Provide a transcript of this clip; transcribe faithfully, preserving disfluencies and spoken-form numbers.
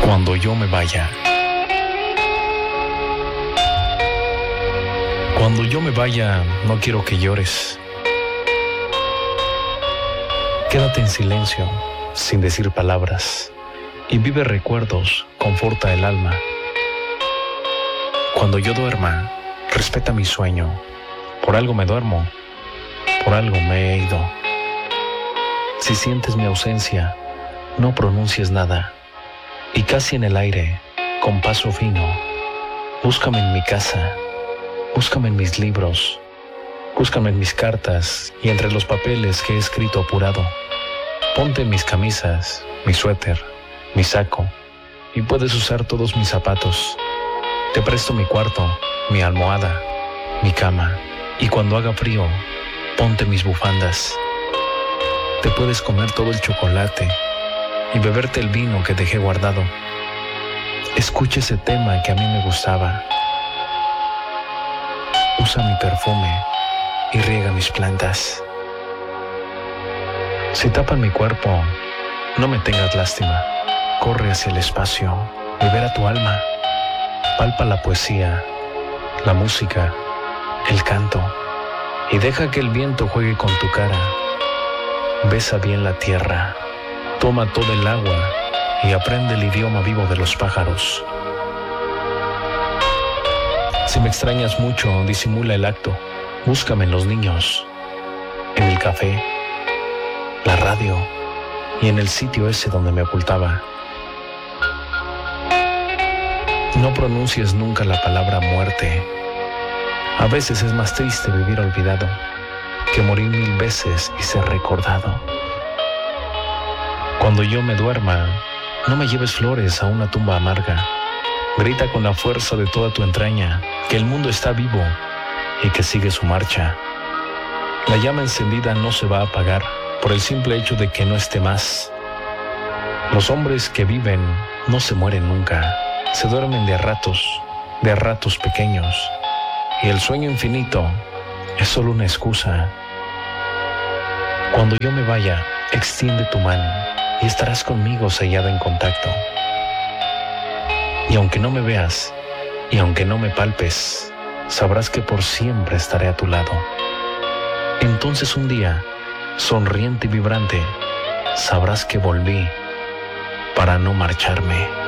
Cuando yo me vaya. Cuando yo me vaya, no quiero que llores. Quédate en silencio, sin decir palabras, y vive recuerdos, conforta el alma. Cuando yo duerma, respeta mi sueño. Por algo me duermo, por algo me he ido. Si sientes mi ausencia, no pronuncies nada, y casi en el aire, con paso fino, búscame en mi casa, búscame en mis libros, búscame en mis cartas y entre los papeles que he escrito apurado. Ponte mis camisas, mi suéter, mi saco, y puedes usar todos mis zapatos. Te presto mi cuarto, mi almohada, mi cama, y cuando haga frío, ponte mis bufandas. Te puedes comer todo el chocolate y beberte el vino que dejé guardado. Escucha ese tema que a mí me gustaba. Usa mi perfume y riega mis plantas. Si tapan mi cuerpo, no me tengas lástima. Corre hacia el espacio, libera tu alma. Palpa la poesía, la música, el canto, y deja que el viento juegue con tu cara. Besa bien la tierra, toma todo el agua y aprende el idioma vivo de los pájaros. Si me extrañas mucho, disimula el acto. Búscame en los niños, en el café, la radio y en el sitio ese donde me ocultaba. No pronuncies nunca la palabra muerte. A veces es más triste vivir olvidado que morir mil veces y ser recordado. Cuando yo me duerma, no me lleves flores a una tumba amarga. Grita con la fuerza de toda tu entraña que el mundo está vivo y que sigue su marcha. La llama encendida no se va a apagar por el simple hecho de que no esté más. Los hombres que viven no se mueren nunca. Se duermen de a ratos, de a ratos pequeños, y el sueño infinito es solo una excusa. Cuando yo me vaya, extiende tu mano y estarás conmigo sellada en contacto. Y aunque no me veas, y aunque no me palpes, sabrás que por siempre estaré a tu lado. Entonces un día, sonriente y vibrante, sabrás que volví para no marcharme.